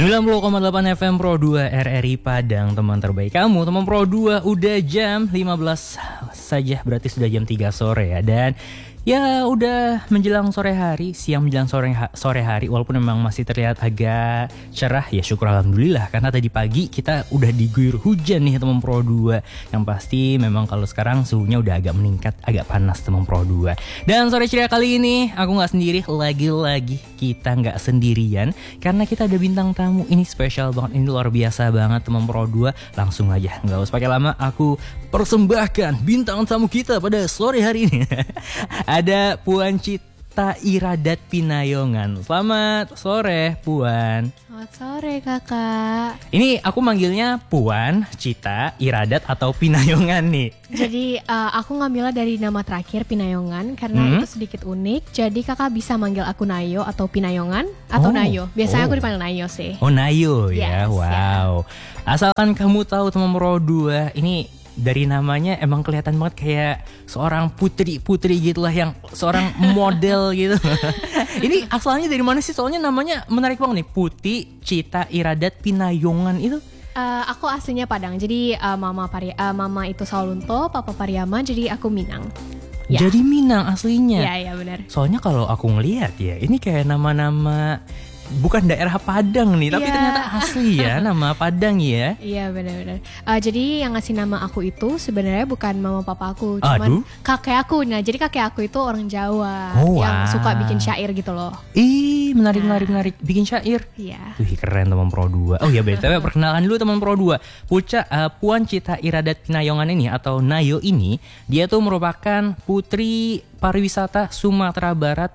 90,8 FM Pro 2 RRI Padang, teman terbaik kamu. Teman Pro 2, udah jam 15 saja, berarti sudah jam 3 sore ya. Dan ya udah menjelang sore hari, siang menjelang sore hari. Walaupun memang masih terlihat agak cerah, ya syukur alhamdulillah. Karena tadi pagi kita udah diguyur hujan nih teman Pro 2. Yang pasti memang kalau sekarang suhunya udah agak meningkat, agak panas teman Pro 2. Dan sore ceria kali ini aku gak sendiri, lagi-lagi kita gak sendirian. Karena kita ada bintang tamu, ini spesial banget, ini luar biasa banget teman Pro 2. Langsung aja, gak usah pakai lama, aku persembahkan bintang tamu kita pada sore hari ini. Ada Puan Cita Iradat Pinayongan. Selamat sore Puan. Selamat sore kakak. Ini aku manggilnya Puan Cita Iradat atau Pinayongan nih. Jadi aku ngambilnya dari nama terakhir Pinayongan karena itu sedikit unik. Jadi kakak bisa manggil aku Nayo atau Pinayongan atau Nayo. Biasanya aku dipanggil Nayo sih. Oh Nayo ya, Yes, wow. Asalkan kamu tahu teman Pro 2, ini dari namanya emang kelihatan banget kayak seorang putri gitulah, yang seorang model gitu. Ini asalnya dari mana sih? Soalnya namanya menarik banget nih, Puti Cita Iradat Pinayongan itu. Aku aslinya Padang. Jadi mama itu Sawalunto, papa Pariama. Jadi aku Minang. Ya. Jadi Minang aslinya. Iya benar. Soalnya kalau aku ngelihat ya, ini kayak nama-nama bukan daerah Padang nih, tapi ternyata asli ya, nama Padang ya. Iya benar-benar. Jadi yang ngasih nama aku itu sebenarnya bukan mama papa aku, cuman kakek aku. Nah jadi kakek aku itu orang Jawa yang suka bikin syair gitu loh. Ih menarik, bikin syair. Iya. Wih keren teman Pro 2. Oh ya BTW perkenalan dulu teman Pro 2. Puan Cita Iradat Pinayongan ini atau Nayo ini, dia tuh merupakan Putri Pariwisata Sumatera Barat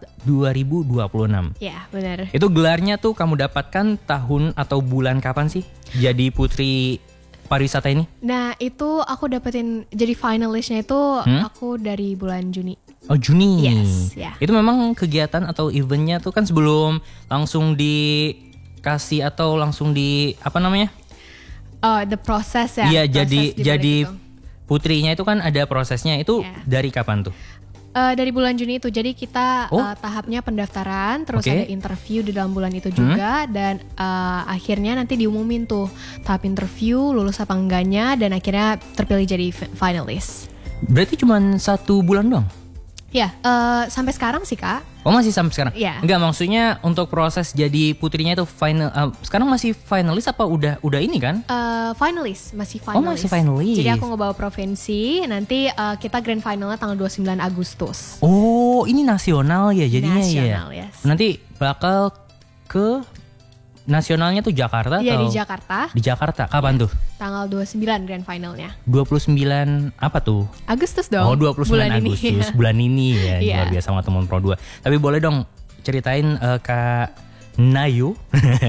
2026. Iya benar. Itu gelarnya tuh kamu dapatkan tahun atau bulan kapan sih jadi Putri Pariwisata ini? Nah itu aku dapetin jadi finalistnya itu aku dari bulan Juni. Oh Juni. Yes, yeah. Itu memang kegiatan atau eventnya tuh kan sebelum langsung dikasih atau langsung di apa namanya? The process ya. Iya jadi putrinya itu kan ada prosesnya itu dari kapan tuh? Dari bulan Juni itu, jadi kita tahapnya pendaftaran, terus ada interview di dalam bulan itu juga, dan akhirnya nanti diumumin tuh tahap interview, lulus apa enggaknya, dan akhirnya terpilih jadi finalis. Berarti cuma 1 bulan doang? Ya, sampai sekarang sih kak. Oh masih sampai sekarang? Iya. Enggak, maksudnya untuk proses jadi putrinya itu final, sekarang masih finalis apa udah ini kan? Finalis, masih finalis. Oh masih finalis. Jadi aku ngebawa provinsi, nanti kita grand finalnya tanggal 29 Agustus. Oh ini nasional ya jadinya. Nasional, ya? Yes. Nanti bakal ke nasionalnya tuh Jakarta atau? Iya di Jakarta. Di Jakarta, kapan tuh? Tanggal 29 grand finalnya. 29 apa tuh? Agustus dong. Oh 29 bulan Agustus, bulan ini ya. Luar biasa sama teman Pro 2. Tapi boleh dong ceritain Kak Nayo.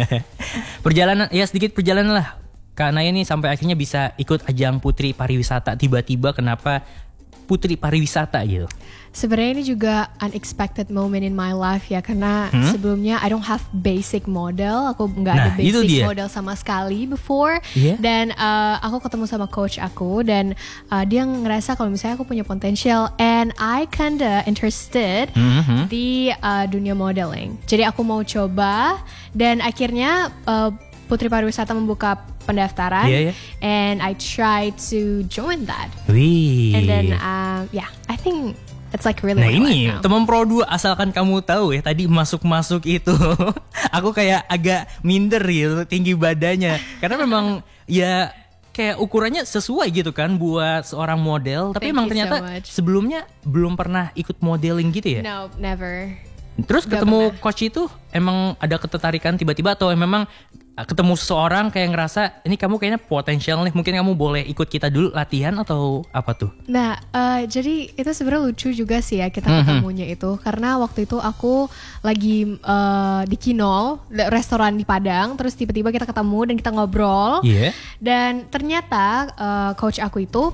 Sedikit perjalanan lah Kak Nayo ini sampai akhirnya bisa ikut ajang Putri Pariwisata. Tiba-tiba kenapa Putri Pariwisata gitu? Sebenarnya ini juga unexpected moment in my life ya, karena sebelumnya I don't have basic model, aku nggak ada basic model sama sekali before, dan aku ketemu sama coach aku dan dia ngerasa kalau misalnya aku punya potential and I kinda interested di dunia modeling, jadi aku mau coba dan akhirnya Putri Pariwisata membuka pendaftaran, and I try to join that. And then, I think it's like really. Nah ini teman Pro 2, asalkan kamu tahu ya, tadi masuk itu, aku kayak agak minder gitu tinggi badannya, karena memang ya kayak ukurannya sesuai gitu kan buat seorang model, tapi emang ternyata sebelumnya belum pernah ikut modeling gitu ya? No, never. Terus ketemu coach itu emang ada ketertarikan tiba-tiba atau memang ketemu seseorang kayak ngerasa ini kamu kayaknya potensial nih, mungkin kamu boleh ikut kita dulu latihan atau apa tuh? Nah jadi itu sebenarnya lucu juga sih ya kita ketemunya itu, karena waktu itu aku lagi di Kinol, restoran di Padang, terus tiba-tiba kita ketemu dan kita ngobrol, dan ternyata coach aku itu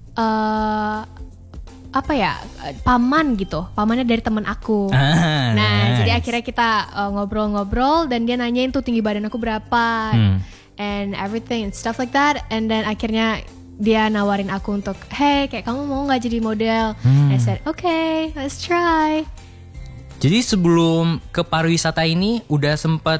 pamannya dari teman aku. Nah jadi akhirnya kita ngobrol-ngobrol dan dia nanyain tuh tinggi badan aku berapa and everything and stuff like that, and then akhirnya dia nawarin aku untuk hey kayak kamu mau nggak jadi model. I said okay, let's try. Jadi sebelum ke pariwisata ini udah sempet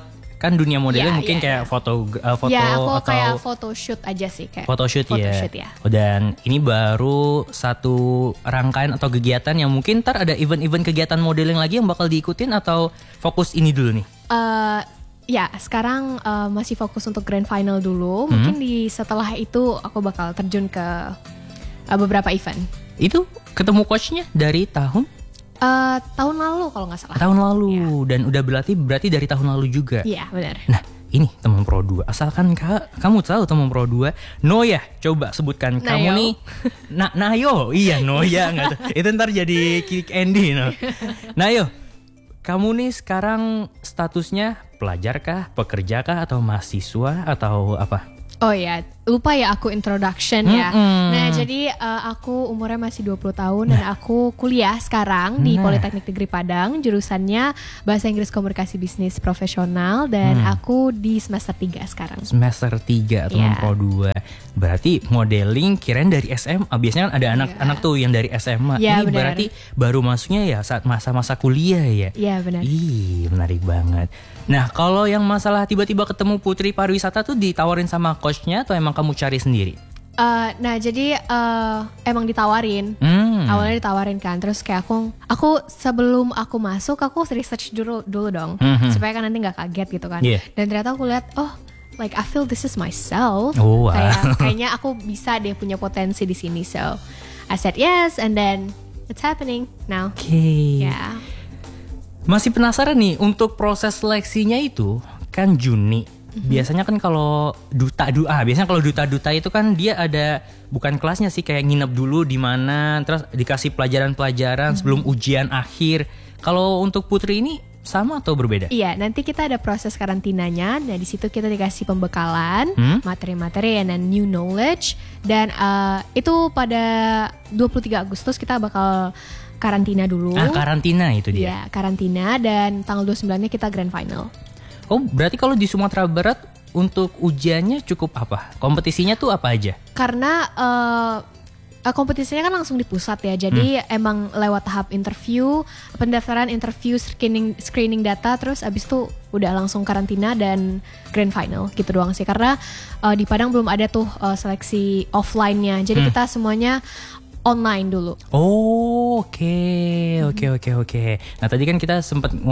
kan dunia modelnya mungkin kayak foto aku atau kayak photoshoot aja sih kayak. Photoshoot ya. Dan ini baru satu rangkaian atau kegiatan yang mungkin ntar ada event-event kegiatan modeling lagi yang bakal diikutin atau fokus ini dulu nih? Ya, sekarang masih fokus untuk grand final dulu. Mungkin setelah itu aku bakal terjun ke beberapa event. Itu ketemu coachnya dari tahun? Tahun lalu kalau nggak salah. Tahun lalu, dan udah berarti dari tahun lalu juga. Iya, benar. Nah, ini teman Pro 2. Asalkan kamu tahu teman Pro 2, Noya, coba sebutkan Nayo. kamu nih. Nayo, iya Noya nggak? Itu ntar jadi kick Andy. No. Nayo. Kamu nih sekarang statusnya pelajar kah, pekerja kah, atau mahasiswa, atau apa? Oh ya, lupa ya aku introduction ya. Nah, jadi aku umurnya masih 20 tahun dan aku kuliah sekarang di Politeknik Negeri Padang, jurusannya Bahasa Inggris Komunikasi Bisnis Profesional, dan aku di semester 3 sekarang. Semester 3 teman Pro 2. Berarti modeling kirain dari SMA. Biasanya kan ada anak-anak tuh yang dari SMA. Ini bener. Berarti baru masuknya ya saat masa-masa kuliah ya. Iya, benar. Ih, menarik banget. Nah, kalau yang masalah tiba-tiba ketemu Putri Pariwisata tuh ditawarin sama coachnya atau emang kamu cari sendiri? Nah, jadi emang ditawarin. Awalnya ditawarin kan. Terus kayak aku sebelum aku masuk, aku research dulu dong. Supaya kan nanti gak kaget gitu kan. Dan ternyata aku lihat, like I feel this is myself. Kayaknya aku bisa deh punya potensi di sini. So I said yes, and then it's happening now. Okay. Yeah. Masih penasaran nih untuk proses seleksinya itu kan Juni. Biasanya kan kalau duta itu kan dia ada bukan kelasnya sih, kayak nginep dulu di mana, terus dikasih pelajaran-pelajaran sebelum ujian akhir. Kalau untuk Putri ini sama atau berbeda? Iya, nanti kita ada proses karantinanya. Nah, di situ kita dikasih pembekalan, materi-materi and new knowledge, dan itu pada 23 Agustus kita bakal karantina dulu. Karantina itu dia. Iya, karantina, dan tanggal 29-nya kita grand final. Oh, berarti kalau di Sumatera Barat untuk ujiannya cukup apa? Kompetisinya tuh apa aja? Karena kompetisinya kan langsung di pusat ya. Jadi emang lewat tahap interview, pendaftaran interview, screening data, terus abis itu udah langsung karantina dan grand final gitu doang sih. Karena di Padang belum ada tuh seleksi offline-nya. Jadi kita semuanya online dulu. Oh, oke. Nah, tadi kan kita sempat